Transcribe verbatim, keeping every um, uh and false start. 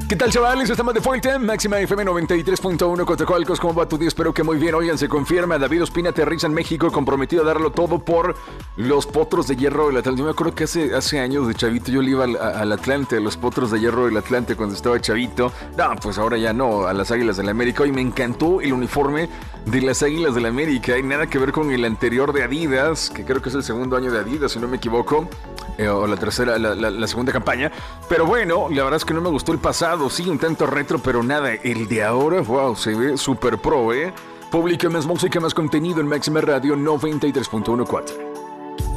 ¿Qué tal, chavales? Estamos de vuelta. Máxima F M noventa y tres punto uno, Coatzacoalcos. ¿Cómo va tu día? Espero que muy bien. Oigan, se confirma, David Ospina aterriza en México, comprometido a darlo todo por los Potros de Hierro del Atlante. Yo me acuerdo que hace, hace años de chavito yo le iba al, al Atlante, a los Potros de Hierro del Atlante cuando estaba chavito. No, pues ahora ya no, a las Águilas del la América. Y me encantó el uniforme de las Águilas del la América. Hay nada que ver con el anterior de Adidas, que creo que es el segundo año de Adidas, si no me equivoco. Eh, o la tercera, la, la, la segunda campaña. Pero bueno, la verdad es que no me gustó el pasado. Sí, un tanto retro, pero nada. El de ahora, wow, se ve super pro, ¿eh? Publica más música, más contenido en Máxima Radio noventa y tres punto uno cuatro.